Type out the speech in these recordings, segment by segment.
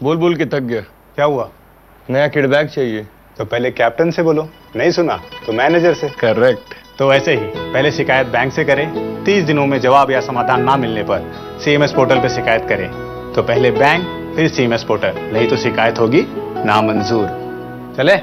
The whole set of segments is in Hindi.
बोल बोल के थक गया। क्या हुआ? नया किड बैग चाहिए। तो पहले कैप्टन से बोलो, नहीं सुना तो मैनेजर से। करेक्ट। तो ऐसे ही पहले शिकायत बैंक से करें, 30 दिनों में जवाब या समाधान ना मिलने पर सीएमएस पोर्टल पे शिकायत करें। तो पहले बैंक फिर सीएमएस पोर्टल, नहीं तो शिकायत होगी नामंजूर। चले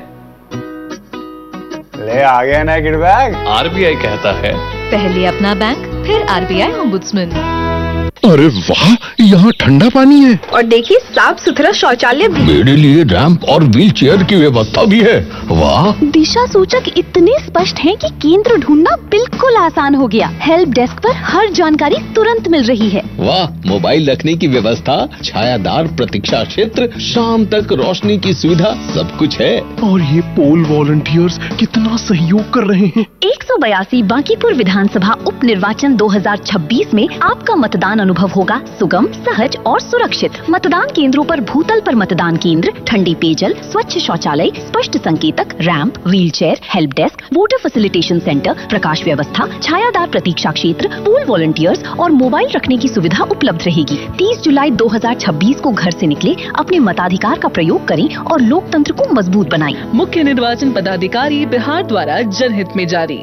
ले आ गया ना किड बैग। आरबीआई कहता है पहले अपना बैंक फिर आरबीआई ओम्बुड्समैन। अरे वाह, यहाँ ठंडा पानी है और देखिए साफ सुथरा शौचालय भी। मेरे लिए रैंप और व्हील चेयर की व्यवस्था भी है। वाह, दिशा सूचक इतने स्पष्ट हैं कि केंद्र ढूंढना बिल्कुल आसान हो गया। हेल्प डेस्क पर हर जानकारी तुरंत मिल रही है। वाह, मोबाइल रखने की व्यवस्था, छायादार प्रतीक्षा क्षेत्र, शाम तक रोशनी की सुविधा, सब कुछ है। और ये पोल वॉलंटियर्स कितना सहयोग कर रहे हैं। 182 बांकीपुर विधानसभा उप निर्वाचन 2026 में आपका मतदान अनुभव होगा सुगम, सहज और सुरक्षित। मतदान केंद्रों पर भूतल पर मतदान केंद्र, ठंडी पेयजल, स्वच्छ शौचालय, स्पष्ट संकेतक, ramp, wheelchair, help desk, voter facilitation centre, प्रकाश व्यवस्था, छायादार प्रतीक्षा क्षेत्र, पूल वॉलंटियर्स और मोबाइल रखने की सुविधा उपलब्ध रहेगी। 30 जुलाई 2026 को घर से निकले, अपने मताधिकार का प्रयोग करें और लोकतंत्र को मजबूत बनाएं। मुख्य निर्वाचन पदाधिकारी बिहार द्वारा जनहित में जारी।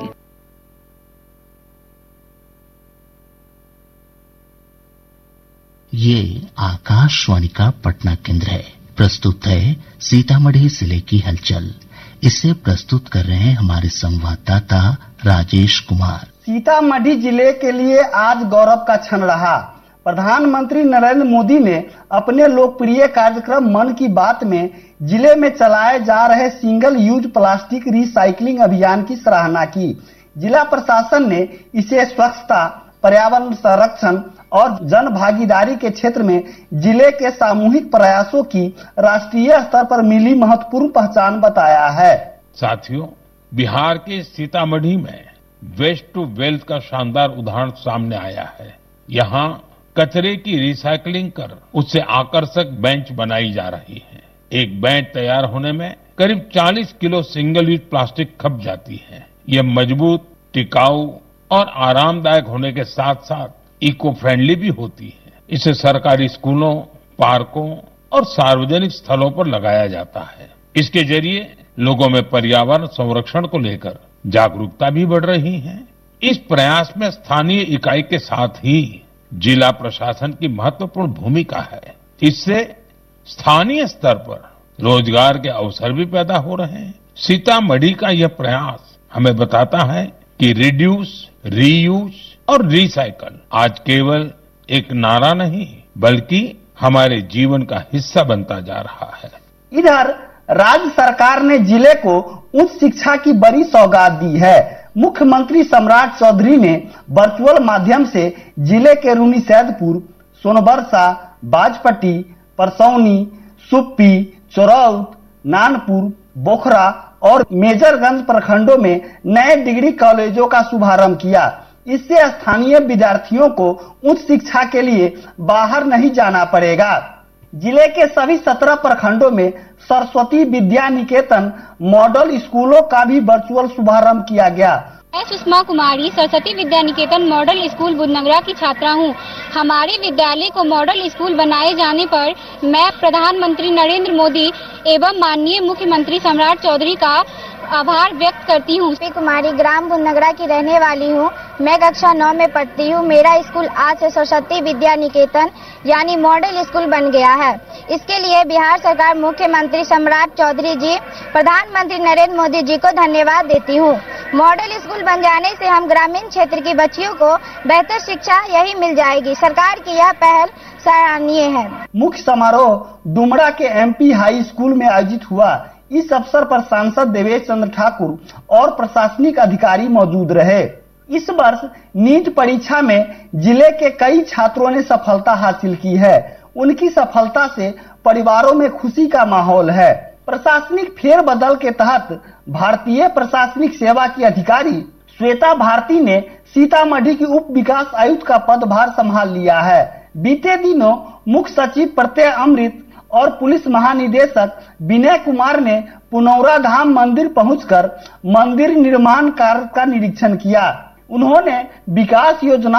ये आकाशवाणी का पटना केंद्र है। प्रस्तुत है सीतामढ़ी जिले की हलचल। इसे प्रस्तुत कर रहे हैं हमारे संवाददाता राजेश कुमार। सीतामढ़ी जिले के लिए आज गौरव का क्षण रहा। प्रधानमंत्री नरेंद्र मोदी ने अपने लोकप्रिय कार्यक्रम मन की बात में जिले में चलाए जा रहे सिंगल यूज प्लास्टिक रिसाइकलिंग अभियान की सराहना की। जिला प्रशासन ने इसे स्वच्छता, पर्यावरण संरक्षण और जन भागीदारी के क्षेत्र में जिले के सामूहिक प्रयासों की राष्ट्रीय स्तर पर मिली महत्वपूर्ण पहचान बताया है। साथियों, बिहार के सीतामढ़ी में वेस्ट टू वेल्थ का शानदार उदाहरण सामने आया है। यहाँ कचरे की रिसाइकलिंग कर उससे आकर्षक बेंच बनाई जा रही है। एक बेंच तैयार होने में करीब 40 किलो सिंगल यूज प्लास्टिक खप जाती है। यह मजबूत, टिकाऊ और आरामदायक होने के साथ साथ इको फ्रेंडली भी होती है। इसे सरकारी स्कूलों, पार्कों और सार्वजनिक स्थलों पर लगाया जाता है। इसके जरिए लोगों में पर्यावरण संरक्षण को लेकर जागरूकता भी बढ़ रही है। इस प्रयास में स्थानीय इकाई के साथ ही जिला प्रशासन की महत्वपूर्ण भूमिका है। इससे स्थानीय स्तर पर रोजगार के अवसर भी पैदा हो रहे हैं। सीतामढ़ी का यह प्रयास हमें बताता है कि रिड्यूस, रीयूज और रिसाइकल आज केवल एक नारा नहीं बल्कि हमारे जीवन का हिस्सा बनता जा रहा है। इधर राज्य सरकार ने जिले को उच्च शिक्षा की बड़ी सौगात दी है। मुख्यमंत्री सम्राट चौधरी ने वर्चुअल माध्यम से जिले के रूनीसैदपुर, सोनबरसा, बाजपट्टी, परसौनी, सुप्पी, चोरौत, नानपुर, बोखरा और मेजरगंज प्रखंडों में नए डिग्री कॉलेजों का शुभारंभ किया। इससे स्थानीय विद्यार्थियों को उच्च शिक्षा के लिए बाहर नहीं जाना पड़ेगा। जिले के सभी 17 प्रखंडों में सरस्वती विद्या निकेतन मॉडल स्कूलों का भी वर्चुअल शुभारंभ किया गया। मैं सुषमा कुमारी सरस्वती विद्या निकेतन मॉडल स्कूल बुधनगरा की छात्रा हूँ। हमारे विद्यालय को मॉडल स्कूल बनाए जाने पर मैं प्रधानमंत्री नरेंद्र मोदी एवं माननीय मुख्यमंत्री सम्राट चौधरी का आभार व्यक्त करती हूँ। कुमारी ग्राम बुधनगरा की रहने वाली हूँ। मैं कक्षा 9 में पढ़ती हूँ। मेरा स्कूल आज से सरस्वती विद्या निकेतन यानी मॉडल स्कूल बन गया है। इसके लिए बिहार सरकार, मुख्यमंत्री सम्राट चौधरी जी, प्रधानमंत्री नरेंद्र मोदी जी को धन्यवाद देती हूँ। मॉडल स्कूल बन जाने से हम ग्रामीण क्षेत्र की बच्चियों को बेहतर शिक्षा यही मिल जाएगी। सरकार की यह पहल सराहनीय है। मुख्य समारोह डुमरा के एमपी हाई स्कूल में आयोजित हुआ। इस अवसर पर सांसद देवेश चंद्र ठाकुर और प्रशासनिक अधिकारी मौजूद रहे। इस वर्ष नीट परीक्षा में जिले के कई छात्रों ने सफलता हासिल की है। उनकी सफलता से परिवारों में खुशी का माहौल है। प्रशासनिक फेरबदल के तहत भारतीय प्रशासनिक सेवा की अधिकारी श्वेता भारती ने सीतामढ़ी की उप विकास आयुक्त का पदभार संभाल लिया है। बीते दिनों मुख्य सचिव प्रत्यय अमृत और पुलिस महानिदेशक विनय कुमार ने पुनौरा धाम मंदिर पहुंचकर मंदिर निर्माण कार्य का निरीक्षण किया। उन्होंने विकास योजना